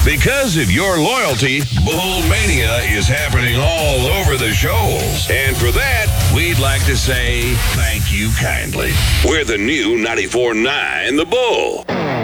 Because of your loyalty, Bull Mania is happening all over the show. And for that, we'd like to say thank you kindly. We're the new 94.9 The Bull.